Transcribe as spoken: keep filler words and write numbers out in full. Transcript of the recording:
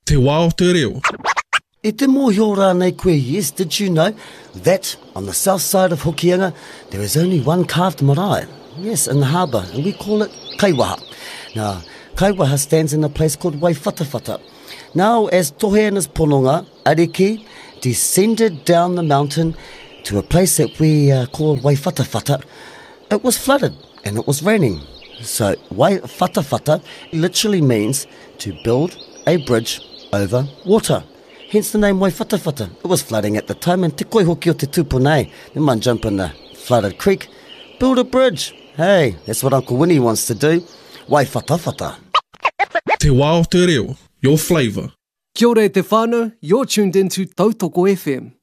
Te wā o te reo. E te mōhio rānei koe, yes, did you know that on the south side of Hokianga there is only one carved marae? Yes, in the harbour, and we call it Kaiwaha. Now, Kaiwaha stands in a place called Waiwhatawhata. Now, as Toheana's Pononga, Ariki, descended down the mountain to a place that we uh, call Waiwhatawhata, it was flooded and it was raining. So, Waiwhatawhata literally means to build a bridge over water. Hence the name Waiwhatawhata. It was flooding at the time, and te koi hoki o te tūponei. They might jump in the flooded creek, build a bridge. Hey, that's what Uncle Winnie wants to do. Waiwhatawhata. Te wā o te reo, your flavour. Kia ora e te whānau, you're tuned into Tautoko F M.